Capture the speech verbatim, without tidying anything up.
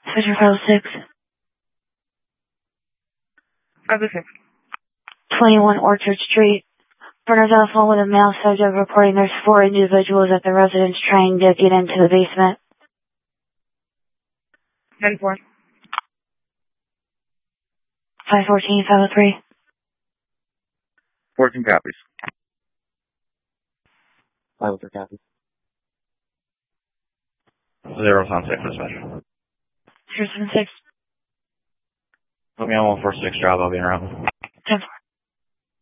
Switcher five oh six. five oh six. twenty-one Orchard Street. Burners on the phone with a male subject reporting there's four individuals at the residence trying to get into the basement. ten four. five fourteen, five oh three. fourteen copies. five oh three copies. Zero contact for dispatch. zero seven six. Put me on one four six job, I'll be around. ten four.